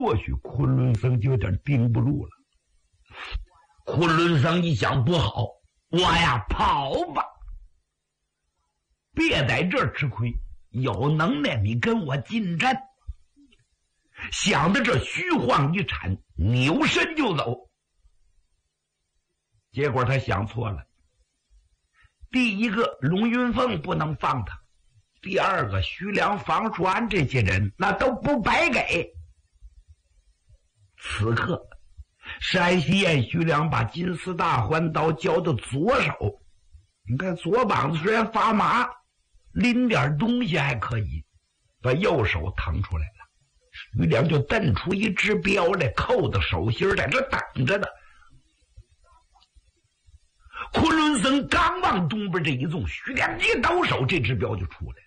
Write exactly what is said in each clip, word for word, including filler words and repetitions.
或许昆仑僧就有点顶不住了。昆仑僧一想，不好，我呀跑吧，别在这儿吃亏，有能耐你跟我近战。想到这，虚晃一铲，扭身就走。结果他想错了，第一个龙云凤不能放他，第二个徐良、房叔安这些人那都不白给。此刻山西燕徐良把金丝大环刀交到左手，你看左膀子虽然发麻，拎点东西还可以，把右手腾出来了。徐良就瞪出一指标来，扣到手心，在这等着呢。昆仑僧刚往东边这一纵，徐良一抖手，这指标就出来了。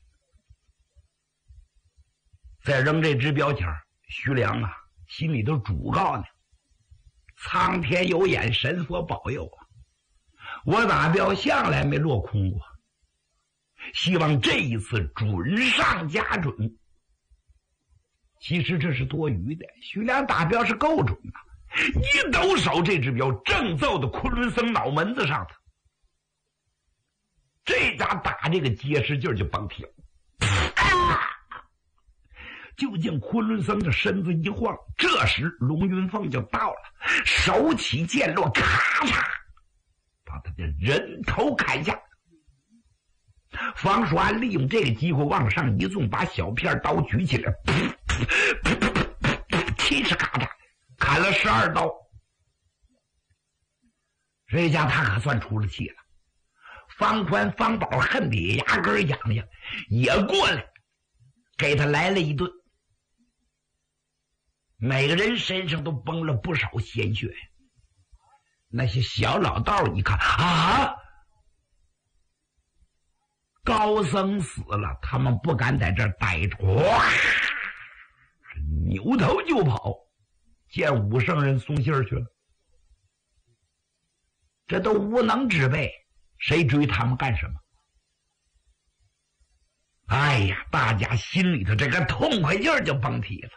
再扔这指标前，徐良啊心里头嘱告呢，苍天有眼，神佛保佑啊！我打标向来没落空过，希望这一次准上加准。其实这是多余的，徐良打标是够准的，一抖手，这指标正揍到昆仑僧脑门子上头。这家打这个结实劲儿就甭提了，啊！就见昆仑僧的身子一晃，这时龙云凤就到了，手起剑落，咔嚓把他的人头砍下。房叔安利用这个机会往上一纵，把小片刀举起来，噗噗噗噗噗，七十咔嚓砍了十二刀。这下他可算出了气了。方宽、方宝恨得牙根痒痒，也过来给他来了一顿。每个人身上都崩了不少鲜血。那些小老道一看啊，高僧死了，他们不敢在这儿待着，哇，扭头就跑，见武圣人送信儿去了。这都无能之辈，谁追他们干什么？哎呀，大家心里头这个痛快劲儿就甭提了。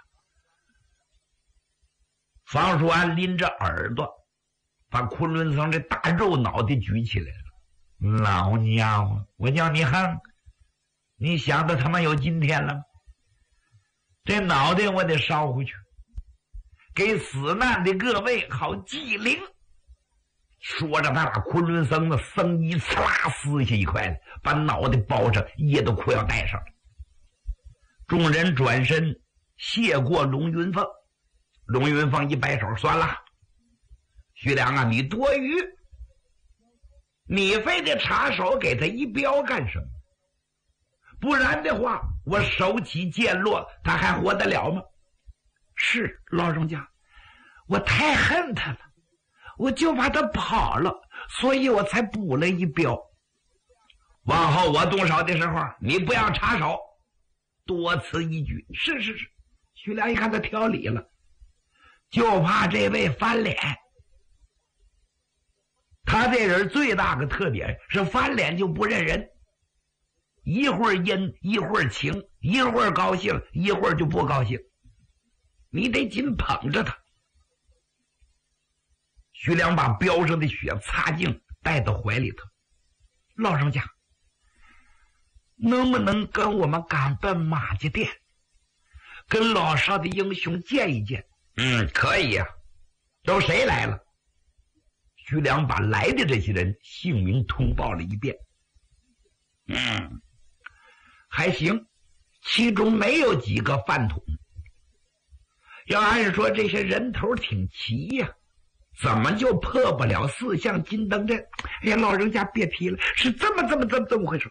房叔安拎着耳朵，把昆仑僧这大肉脑袋举起来了。老家伙，我叫你横，你想到他们有今天了吗？这脑袋我得烧回去，给死难的各位好祭灵。说着，他把昆仑僧的僧衣呲啦撕下一块，把脑袋包上，掖到裤腰带上。众人转身谢过龙云凤，龙云凤一摆手，算了，徐良啊，你多余，你非得插手给他一镖干什么？不然的话，我手起剑落，他还活得了吗？是老人家，我太恨他了，我就怕他跑了，所以我才补了一镖。往后我动手的时候，你不要插手，多此一举。是是是，徐良一看他挑理了，就怕这位翻脸。他这人最大的特点是翻脸就不认人，一会儿阴一会儿晴，一会儿高兴一会儿就不高兴，你得紧捧着他。徐良把标上的血擦净，带到怀里头。老人家，能不能跟我们赶奔马家店，跟老少的英雄见一见？嗯，可以啊。都谁来了？徐良把来的这些人姓名通报了一遍。嗯，还行，其中没有几个饭桶。要按说这些人头挺齐呀、啊，怎么就破不了四象金灯阵？哎呀，老人家别提了，是这么这么这么这么回事。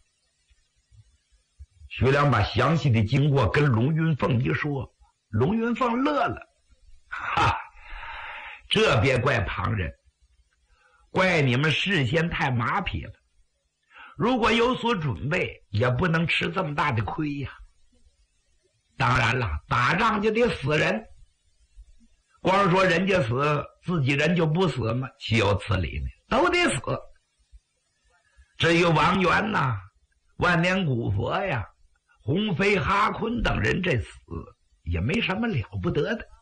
徐良把详细的经过跟龙云凤一说，龙云凤乐了，哈，这别怪旁人，怪你们事先太马匹了。如果有所准备，也不能吃这么大的亏呀。当然了，打仗就得死人，光说人家死，自己人就不死吗？岂有此理呢？都得死。至于王元呐、万年古佛呀、鸿飞哈坤等人这死， 也没什么了不得的。